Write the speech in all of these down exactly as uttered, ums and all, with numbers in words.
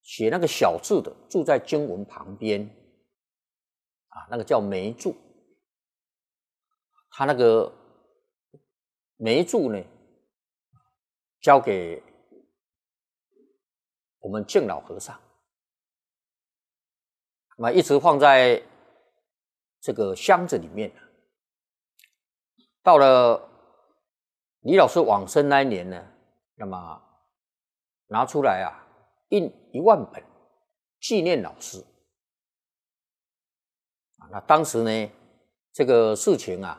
写那个小字的，住在经文旁边，啊，那个叫梅柱。他那个梅柱呢，交给我们敬老和尚，那么一直放在这个箱子里面。到了李老师往生那一年呢，那么拿出来啊，印一万本纪念老师。那当时呢，这个事情啊，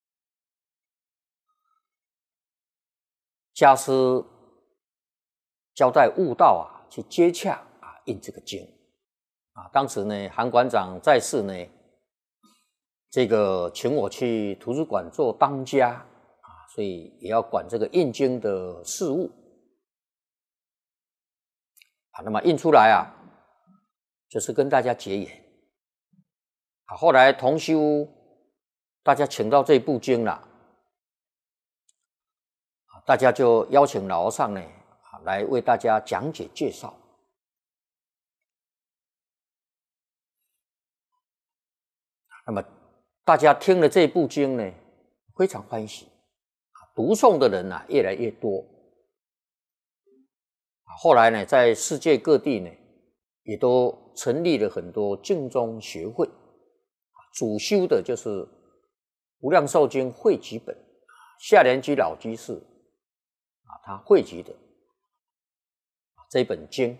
家师交代悟道啊，去接洽啊，印这个经啊。当时呢，韩馆长在世呢，这个请我去图书馆做当家啊，所以也要管这个印经的事务啊。那么印出来啊，就是跟大家结缘啊。后来同修大家请到这部经了啊，大家就邀请老和尚呢啊来为大家讲解介绍。那么大家听了这部经呢，非常欢喜，读诵的人啊越来越多。后来呢，在世界各地呢，也都成立了很多净宗学会，主修的就是《无量寿经》汇集本，夏莲居老居士啊，他汇集的这本经。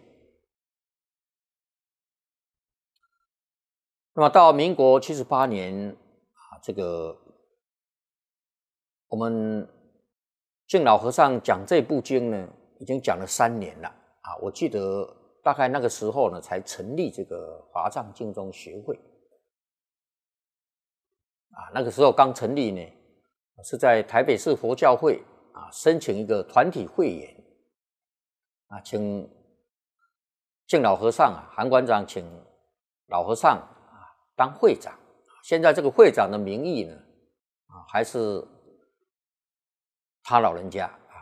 那么到民国七十八年啊，这个我们敬老和尚讲这部经呢，已经讲了三年了啊。我记得大概那个时候呢，才成立这个华藏净宗学会啊。那个时候刚成立呢，是在台北市佛教会啊申请一个团体会员啊，请敬老和尚啊，韩馆长请老和尚当会长。现在这个会长的名义呢，啊，还是他老人家啊。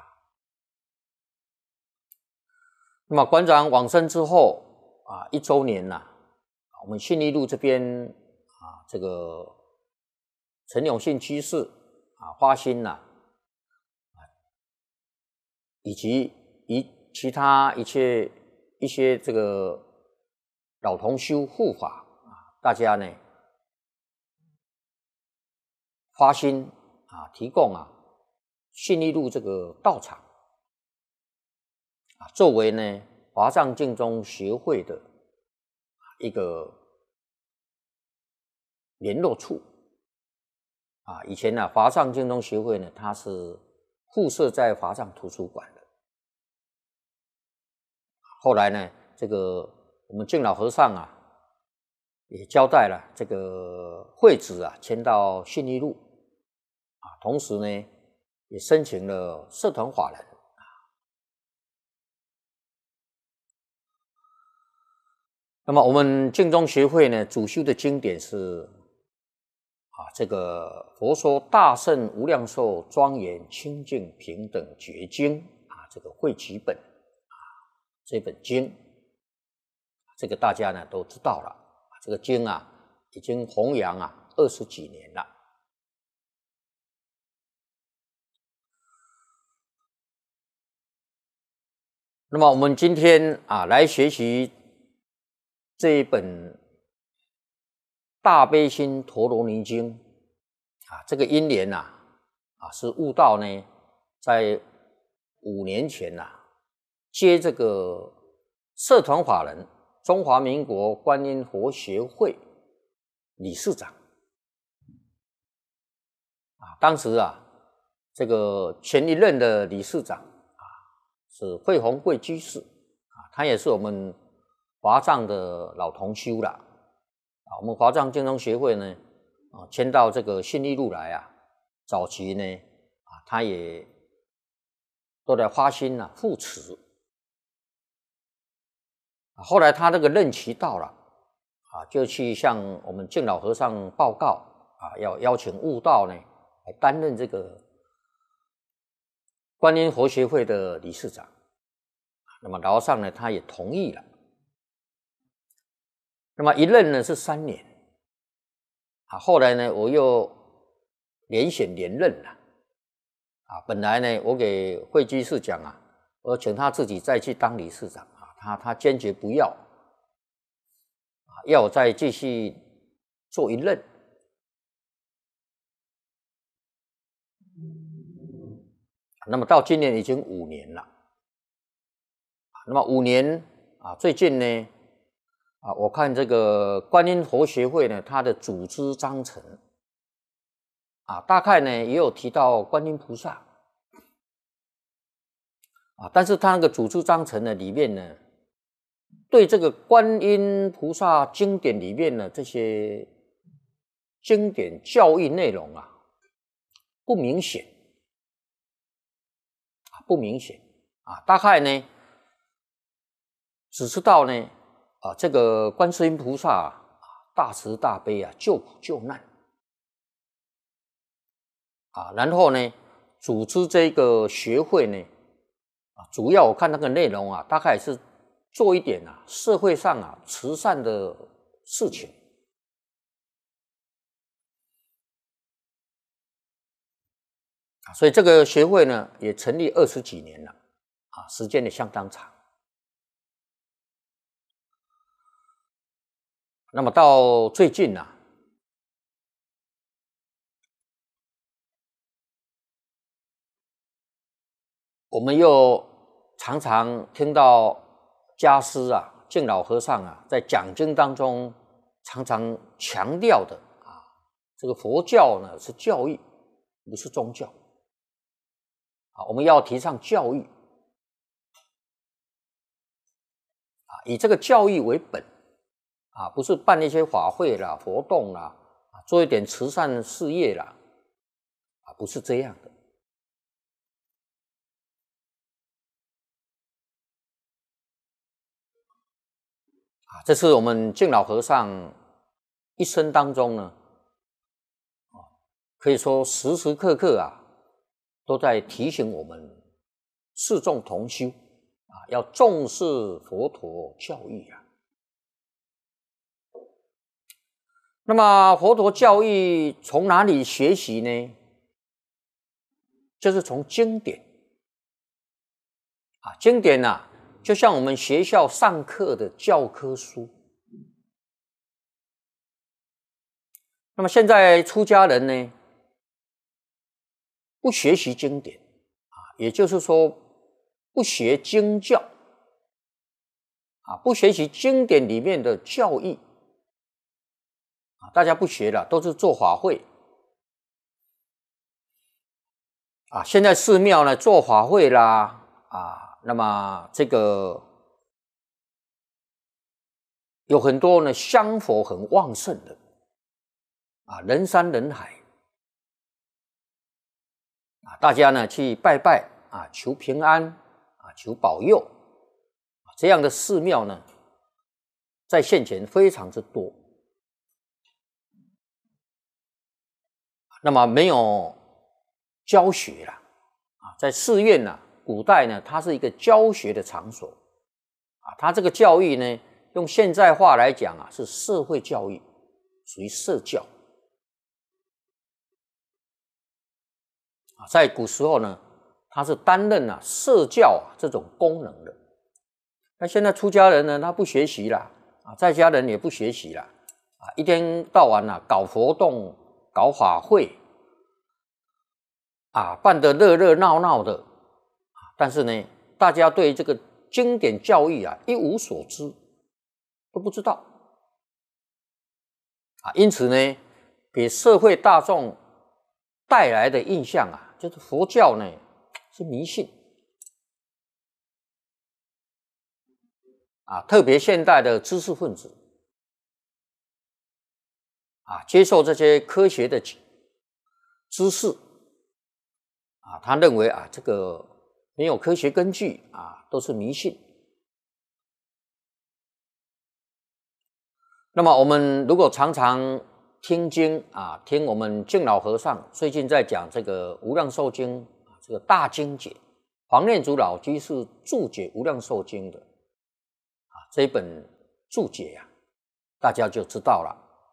那么馆长往生之后啊，一周年呐、啊，我们信义路这边啊，这个陈永信居士啊，花心呐、啊，以及一其他一切一些这个老同修护法。大家呢发心啊，提供啊信义路这个道场啊，作为呢华藏净宗学会的一个联络处啊。以前呢，华藏净宗学会呢，它是附设在华藏图书馆的。后来呢，这个我们敬老和尚啊，也交代了这个会址啊迁到信义路啊，同时呢也申请了社团法人啊。那么我们净宗学会呢主修的经典是啊这个佛说大圣无量寿庄严清净平等觉经啊，这个汇集本啊，这本经这个大家呢都知道了。这个经啊，已经弘扬啊二十几年了。那么我们今天啊来学习这一本《大悲心陀罗尼经》啊，这个因缘呐啊是悟道呢，在五年前呐、啊、接这个社团法人中华民国观音佛协会理事长啊，当时啊，这个前一任的理事长啊是惠宏贵居士啊，他也是我们华藏的老同修了啊。我们华藏净宗学会呢啊迁到这个信义路来啊，早期呢啊，他也都在发心啊扶持。后来他这个任期到了啊，就去向我们敬老和尚报告啊，要邀请悟道呢来担任这个观音佛学会的理事长。那么老和尚呢，他也同意了那么一任呢是三年，啊，后来呢我又连选连任了，啊，本来呢我给惠居士讲啊，我请他自己再去当理事长啊，他他坚决不要，啊，要我再继续做一任。那么到今年已经五年了，那么五年啊，最近呢，啊，我看这个观音佛学会呢，它的组织章程啊，大概呢也有提到观音菩萨啊，但是它那个组织章程呢里面呢，对这个观音菩萨经典里面的这些经典教义内容啊，不明显。不明显啊，大概呢，只知道呢，啊，这个观世音菩萨啊，大慈大悲啊，救苦救难啊，然后呢，组织这个学会呢，啊，主要我看那个内容啊，大概是做一点啊，社会上啊慈善的事情。所以这个学会呢，也成立二十几年了，啊，时间也相当长。那么到最近呢、啊，我们又常常听到家师啊、敬老和尚啊，在讲经当中常常强调的啊，这个佛教呢是教育，不是宗教。啊，我们要提倡教育，啊，以这个教育为本，啊，不是办一些法会啦、活动啦，啊，做一点慈善事业啦，啊，不是这样的。啊，这是我们敬老和尚一生当中呢，啊，可以说时时刻刻啊，都在提醒我们四众同修啊，要重视佛陀教育啊。那么佛陀教育从哪里学习呢？就是从经典啊，经典啊，就像我们学校上课的教科书。那么现在出家人呢，不学习经典啊，也就是说不学经教啊，不学习经典里面的教义啊，大家不学了，都是做法会啊。现在寺庙呢做法会啦啊，那么这个有很多呢香火很旺盛的啊，人山人海啊，大家呢去拜拜啊，求平安啊，求保佑啊，这样的寺庙呢，在现前非常之多。那么没有教学啦啊，在寺院呢，古代呢，它是一个教学的场所啊，它这个教育呢，用现在话来讲啊，是社会教育，属于社教啊，在古时候呢，它是担任啊社教啊这种功能的。那现在出家人呢，他不学习啦啊，在家人也不学习啦啊，一天到晚啊搞活动、搞法会啊，办得热热闹闹的啊，但是呢，大家对这个经典教育啊一无所知，都不知道啊，因此呢，给社会大众带来的印象啊，就是佛教呢是迷信啊，特别现代的知识分子啊，接受这些科学的知识啊，他认为啊，这个没有科学根据啊，都是迷信。那么我们如果常常听经啊，听我们敬老和尚最近在讲这个《无量寿经》啊，这个大经解，黄念祖老居士注解《无量寿经》的啊这一本注解呀、 大家就知道了。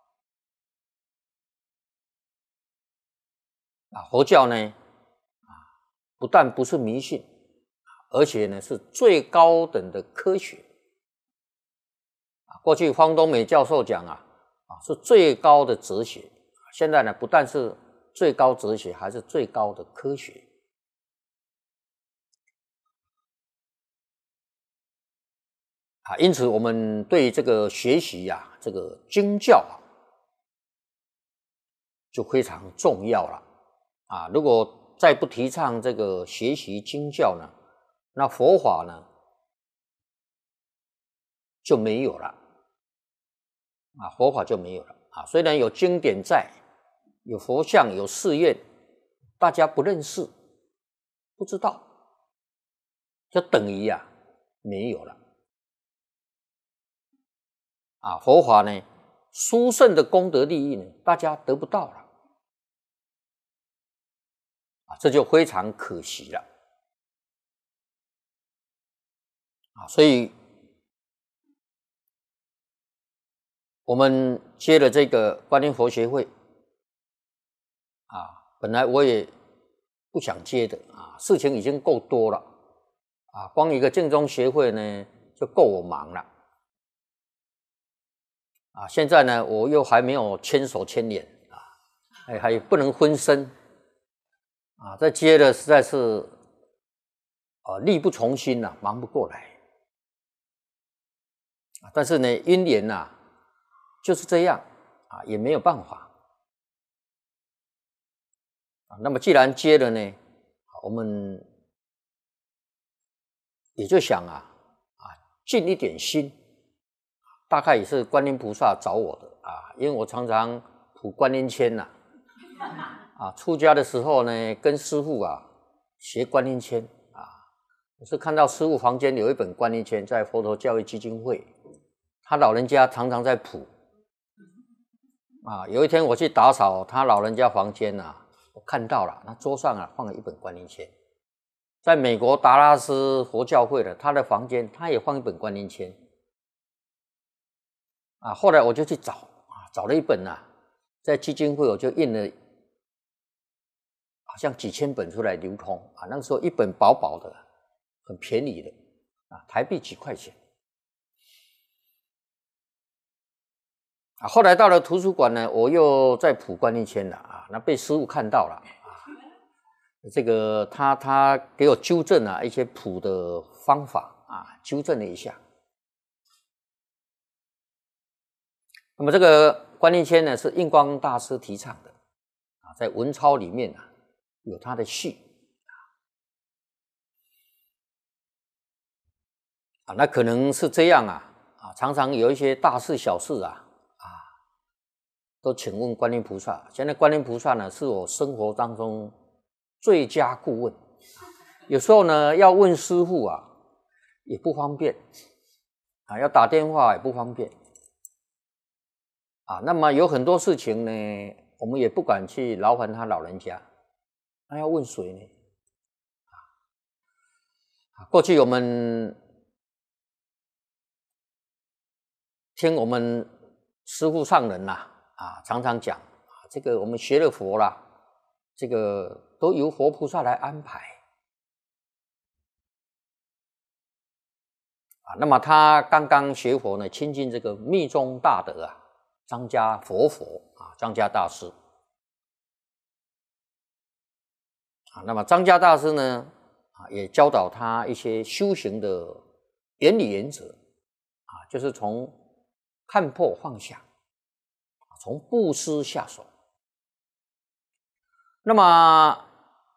啊，佛教呢，啊，不但不是迷信，而且呢是最高等的科学。啊，过去方东美教授讲啊，啊是最高的哲学，现在呢不但是最高哲学，还是最高的科学。啊，因此我们对这个学习呀、啊，这个经教啊，就非常重要了。啊，如果再不提倡这个学习经教呢，那佛法呢就没有了。啊，佛法就没有了。啊，虽然有经典在，有佛像，有寺院，大家不认识，不知道，就等于啊没有了。啊，佛法呢，殊胜的功德利益呢，大家得不到了。啊，这就非常可惜了。啊，所以我们接了这个观音佛学会，啊，本来我也不想接的啊，事情已经够多了，啊，光一个净宗协会呢就够我忙了。啊，现在呢，我又还没有牵手牵脸啊，哎，还不能分身啊，这接的实在是啊力不从心呐、啊，忙不过来。但是呢，因缘呐就是这样啊，也没有办法啊。那么既然接了呢，我们也就想啊啊尽一点心。大概也是观音菩萨找我的啊，因为我常常谱观音签呐、啊，啊，出家的时候呢，跟师父啊学观音签啊，我是看到师父房间有一本观音签，在佛陀教育基金会，他老人家常常在谱啊。有一天我去打扫他老人家房间啊，我看到了，他桌上啊放了一本观音签。在美国达拉斯佛教会的他的房间，他也放一本观音签。啊，后来我就去找啊，找了一本啊，在基金会我就印了，好像几千本出来流通啊。那个时候一本薄薄的，很便宜的啊，台币几块钱。啊，后来到了图书馆呢，我又再谱观音签了啊，那被师父看到了啊，这个他他给我纠正了一些谱的方法啊，纠正了一下。那么这个观音签呢，是印光大师提倡的啊，在文钞里面啊有他的序啊，那可能是这样啊啊，常常有一些大事小事啊啊，都请问观音菩萨。现在观音菩萨呢，是我生活当中最佳顾问。有时候呢，要问师父啊，也不方便啊，要打电话也不方便。啊，那么有很多事情呢，我们也不敢去劳烦他老人家，那要问谁呢？啊，过去我们听我们师父上人呐，啊，常常讲啊，这个我们学了佛啦，这个都由佛菩萨来安排啊。那么他刚刚学佛呢，亲近这个密宗大德啊。张家佛佛啊，张家大师啊，那么张家大师呢啊，也教导他一些修行的原理原则啊，就是从看破放下，从布施下手。那么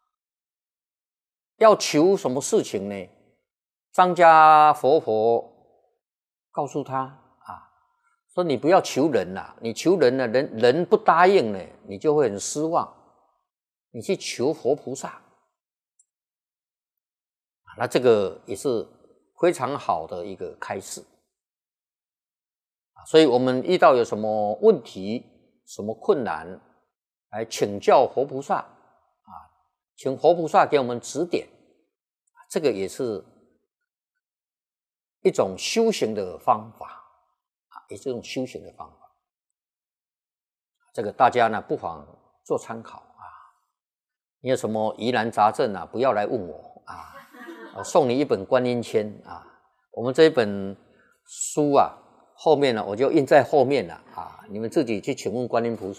要求什么事情呢？张家佛佛告诉他。说你不要求人啦、啊，你求人呢，人人不答应呢，你就会很失望。你去求佛菩萨，那这个也是非常好的一个开示。所以我们遇到有什么问题、什么困难，来请教佛菩萨啊，请佛菩萨给我们指点，这个也是一种修行的方法。 也是这种修行的方法。这个大家呢不妨做参考啊。你有什么疑难杂症啊，不要来问我啊，我送你一本观音签啊。我们这一本书啊，后面呢我就印在后面了啊，你们自己去请问观音菩萨。